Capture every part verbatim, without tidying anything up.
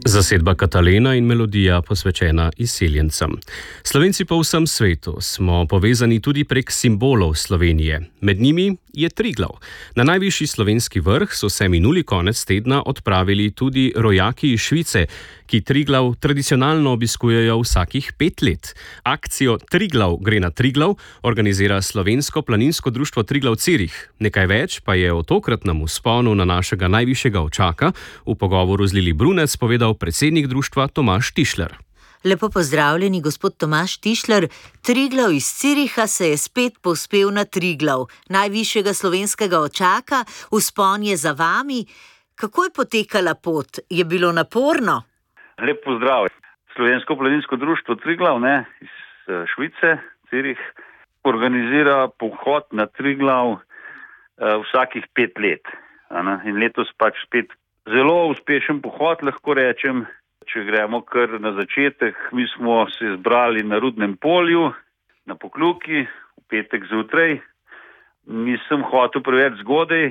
Zasedba Katalena in melodija posvečena izseljencem. Slovenci po vsem svetu smo povezani tudi prek simbolov Slovenije. Med njimi je Triglav. Na najvišji slovenski vrh so se minuli konec tedna odpravili tudi rojaki iz Švice, ki Triglav tradicionalno obiskujejo vsakih pet let. Akcijo Triglav gre na Triglav organizira Slovensko planinsko društvo Triglav Cirih. Nekaj več pa je o tokratnem vzponu na našega najvišjega očaka v pogovoru z Lili Brunec povedal predsednik društva Tomaž Tišler. Lepo pozdravljeni, gospod Tomaž Tišler. Triglav iz Ciriha se je spet povzpel na Triglav, najvišjega slovenskega očaka. Vzpon je za vami. Kako je potekala pot? Je bilo naporno? Lep pozdrav. Slovensko planinsko društvo Triglav, ne, iz Švice, Cirih, organizira pohod na Triglav uh, vsakih pet let. Ne? In letos pač spet zelo uspešen pohod, lahko rečem. Če gremo kar na začetek, mi smo se zbrali na Rudnem polju, na Pokljuki, v petek zjutraj. Nisem hotel preveč zgodaj,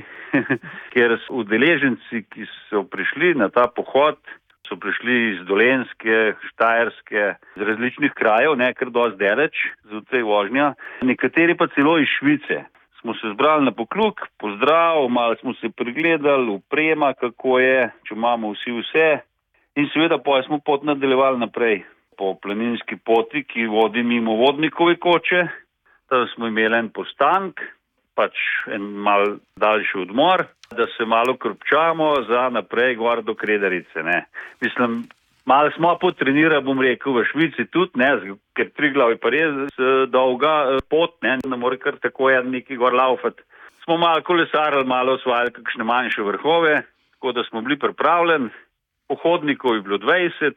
ker so udeleženci, ki so prišli na ta pohod, so prišli iz Dolenjske, Štajerske, z različnih krajev, ne kar dosti daleč, zjutraj vožnja. Nekateri pa celo iz Švice. Smo se zbrali na Pokljuk, pozdrav, malo smo se pregledali, oprema, kako je, če imamo vsi vse. In seveda pa smo pot nadaljevali naprej po planinski poti, ki vodi mimo Vodnikove koče. Tam smo imeli en postank, pač en mal daljši odmor, da se malo krpčamo za naprej gor do Kredarice. Ne. Mislim, malo smo potrenirali, bom rekel, v Švici tudi, ne, ker Triglav je pa res dolga pot, ne, ne more kar tako en neki gor laufati. Smo malo kolesarili, malo osvajali kakšne manjše vrhove, tako da smo bili pripravljeni. Pohodnikov je bilo dvajset,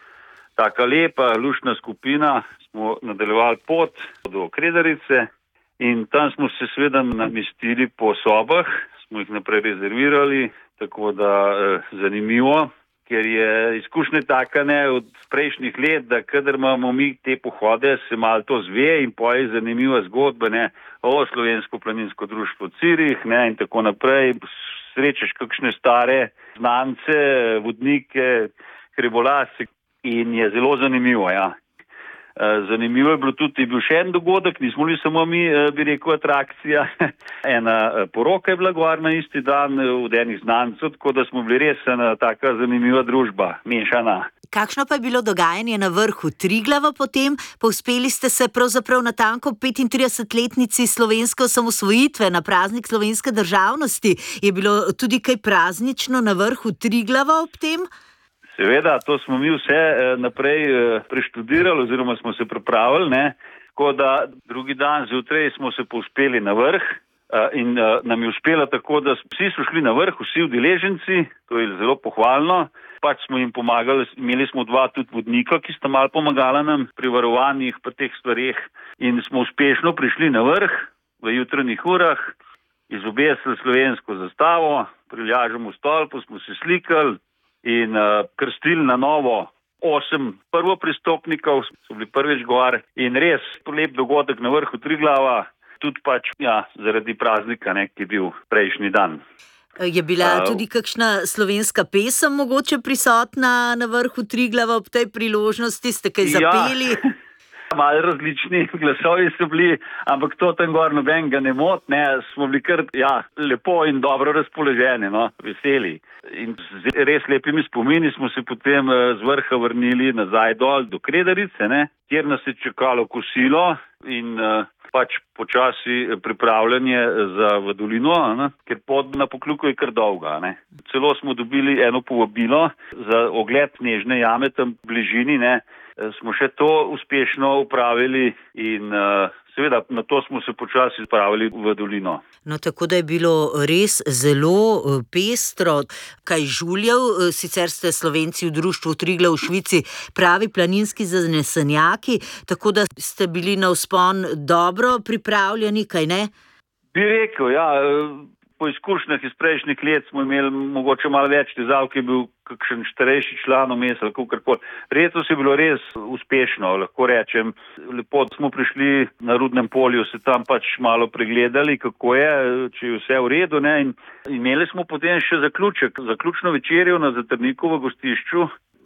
taka lepa, luštna skupina, smo nadaljevali pot do Kredarice in tam smo se seveda namestili po sobah, smo jih naprej rezervirali, tako da eh, zanimivo, ker je izkušnja taka, ne, od prejšnjih let, da kadar imamo mi te pohode, se malo to zve in pa je zanimiva zgodba, ne, o Slovensko planinsko društvo Cirih, ne, in tako naprej. Srečeš kakšne stare znance, vodnike, hribolase in je zelo zanimivo, ja. Zanimivo je bilo tudi, je bil še en dogodek, nismo li samo mi, bi rekel, atrakcija. Ena poroka je bila gor na isti dan od enih znancev, tako da smo bili res ena taka zanimiva družba, mešana. Kakšno pa je bilo dogajanje na vrhu Triglava potem? Povzpeli ste se pravzaprav na tanko petintridesetletnici slovenske osamosvojitve, na praznik slovenske državnosti. Je bilo tudi kaj praznično na vrhu Triglava ob tem? Seveda, to smo mi vse eh, naprej eh, preštudirali oziroma smo se pripravili, ne. Tako da drugi dan zjutraj smo se povzpeli na vrh eh, in eh, nam je uspelo tako, da vsi so šli na vrh, vsi udeleženci, to je zelo pohvalno. Pač smo jim pomagali, imeli smo dva tudi vodnika, ki sta malo pomagala nam pri varovanjih pa teh stvareh in smo uspešno prišli na vrh v jutranjih urah, izobesili slovensko zastavo, priljažem v stolpu, smo se slikali in uh, krstili na novo osem prvopristopnikov, so bili prvič gor in res lep dogodek na vrhu Triglava, tudi pač ja, zaradi praznika, ne, ki je bil prejšnji dan. Je bila tudi kakšna slovenska pesem mogoče prisotna na vrhu Triglava ob tej priložnosti? Ste kaj zapeli? Ja, malo različni glasovi so bili, ampak to tam gor nobenega ne mot, ne, smo bili kar ja, lepo in dobro razpoloženi, no, veseli. In z res lepimi spomini smo se potem z vrha vrnili nazaj dol do Kredarice, ne, kjer nas je čakalo kosilo in uh, pač počasi pripravljanje za v dolino, ne, ker pot na Pokljuku je kar dolga. Ne. Celo smo dobili eno povabilo za ogled Snežne jame tam v bližini, ne. Smo še to uspešno upravili in uh, seveda na to smo se počasi spravili v dolino. No, tako da je bilo res zelo pestro. Kaj žuljev, sicer ste Slovenci v društvu Triglav v Švici pravi planinski zanesenjaki, tako da ste bili na vzpon dobro pripravljeni, kaj ne? Bi rekel, ja, po izkušnjah iz prejšnjih let smo imeli mogoče malo več težav, ki je bil kakšen starejši član vmes ali kakorkoli. Letos je bilo res uspešno, lahko rečem. Lepo smo prišli na Rudnem polju, se tam pač malo pregledali, kako je, če je vse v redu, ne. In imeli smo potem še zaključek, zaključno večerjo na Zatrniku v gostišču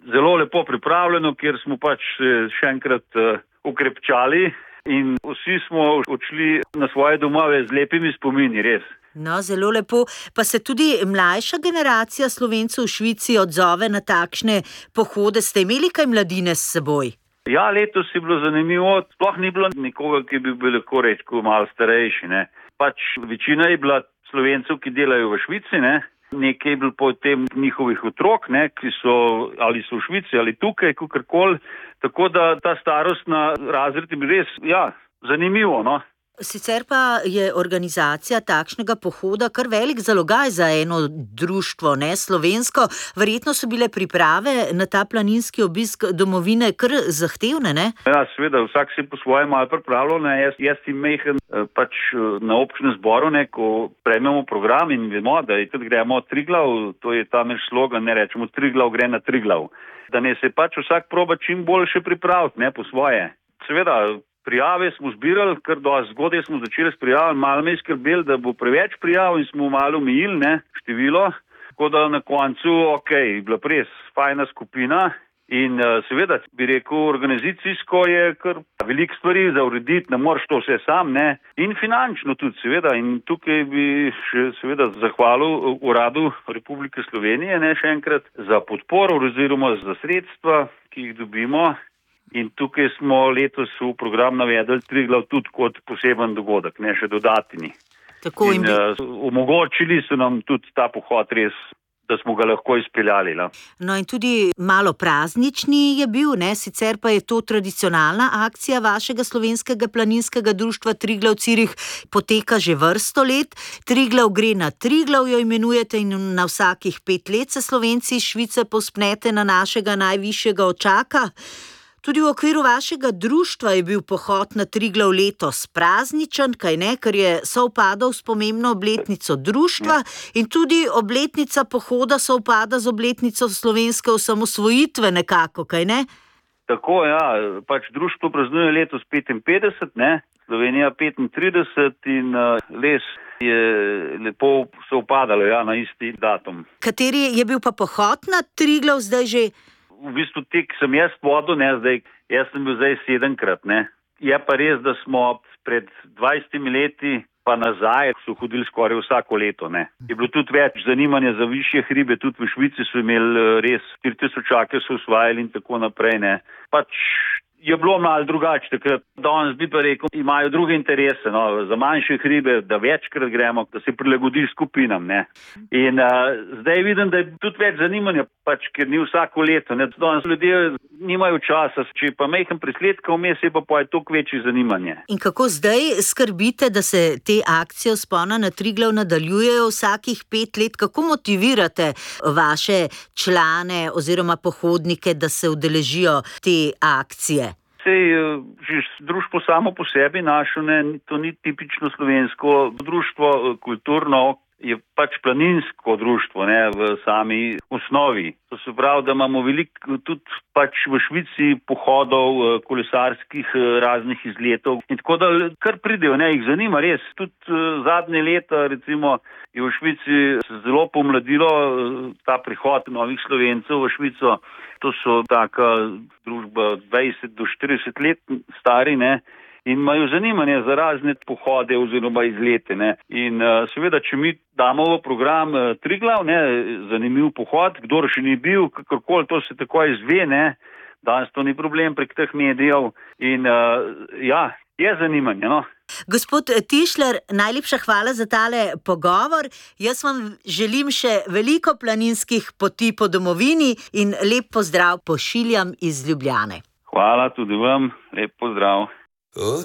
zelo lepo pripravljeno, kjer smo pač še enkrat ukrepčali in vsi smo odšli na svoje domove z lepimi spomini, res. No, zelo lepo. Pa se tudi mlajša generacija Slovencev v Švici odzove na takšne pohode. Ste imeli kaj mladine s seboj? Ja, letos je bilo zanimivo. Sploh ni bilo nikoga, ki bi bil lahko reči malo starejši, ne. Pač večina je bila Slovencev, ki delajo v Švici, ne. Nekaj je bilo potem njihovih otrok, ne, ki so ali so v Švici ali tukaj, kakorkoli. Tako da ta starostna razred je bil res, ja, zanimivo, no. Sicer pa je organizacija takšnega pohoda kar velik zalogaj za eno društvo, ne, slovensko. Verjetno so bile priprave na ta planinski obisk domovine kar zahtevne, ne? Ja, seveda, vsak si po svoje malo pripravljal, ne, jaz, jaz si mehen pač na občnem zboru, ne, ko prejmemo program in vemo, da je tudi gremo Triglav, to je ta naš slogan, ne rečemo Triglav gre na Triglav. Da ne se pač vsak proba čim boljše pripraviti, ne, po svoje. Seveda, prijave smo zbirali, kar do zgodaj smo začeli s prijavami, malo me je skrbeli, da bo preveč prijav in smo malo omejili, ne, število, tako da na koncu, ok, je bila res fajna skupina in seveda, bi rekel, organizacijsko je kar veliko stvari za urediti, ne moreš to vse sam, ne, in finančno tudi, seveda, in tukaj bi še seveda zahvalil Uradu Republike Slovenije, ne, še enkrat, za podporo oziroma za sredstva, ki jih dobimo. In tukaj smo letos v program navedli Triglav tudi kot poseben dogodek, ne še dodatni. Tako in in uh, omogočili so nam tudi ta pohod res, da smo ga lahko izpeljali. La. No in tudi malo praznični je bil, ne? Sicer pa je to tradicionalna akcija vašega slovenskega planinskega društva Triglav Cirih, poteka že vrsto let. Triglav gre na Triglav, jo imenujete, in na vsakih pet let se Slovenci iz Švice povzpnete na našega najvišjega očaka. Tudi v okviru vašega društva je bil pohod na Triglav letos prazničen, kaj ne, ker je sovpadal s pomembno obletnico društva in tudi obletnica pohoda sovpada z obletnico slovenske osamosvojitve nekako, kaj ne? Tako, ja, pač društvo praznuje letos petinpetdeset, ne, Slovenija petintrideset in uh, les je lepo sovpadalo, ja, na isti datum. Kateri je bil pa pohod na Triglav zdaj že? V bistvu tek sem jaz vodil, ne, zdaj, jaz sem bil zdaj sedemkrat, ne. Je pa res, da smo pred dvajsetimi leti pa nazaj so hodili skoraj vsako leto, ne. Je bilo tudi več zanimanja za višje hribe, tudi v Švici so imeli res štiri tisočake so osvajali in tako naprej, ne. Pač je bilo malo drugače takrat. Danes bi pa rekel, imajo druge interese, no, za manjše hribe, da večkrat gremo, da se prilagodi skupinam, ne. In uh, zdaj vidim, da je tudi več zanimanja, pač, ker ni vsako leto, ne. Danes ljudje nimajo časa, če pa majhen presledka vmes, je pa pa je toliko večje zanimanje. In kako zdaj skrbite, da se te akcije vzpona na Triglav nadaljujejo vsakih pet let? Kako motivirate vaše člane oziroma pohodnike, da se udeležijo te akcije? Sej, že društvo samo po sebi našo, ne, to ni tipično slovensko društvo, kulturno, je pač planinsko društvo, ne, v sami osnovi. To se pravi, da imamo veliko tudi pač v Švici pohodov, kolesarskih raznih izletov in tako da kar pridejo, ne, jih zanima res. Tudi zadnje leta, recimo, je v Švici se zelo pomladilo ta prihod novih Slovencev v Švico. To so taka družba dvajset do štirideset let stari, ne, in imajo zanimanje za razne pohode oziroma izlete, ne. In uh, seveda, če mi damo v program uh, Triglav, ne, zanimiv pohod, kdor še ni bil, kakorkoli, to se takoj izve, ne, danes to ni problem prek teh medijev in uh, ja, je zanimanje, no. Gospod Tišler, najlepša hvala za tale pogovor. Jaz vam želim še veliko planinskih poti po domovini in lep pozdrav pošiljam iz Ljubljane. Hvala tudi vam, lep pozdrav.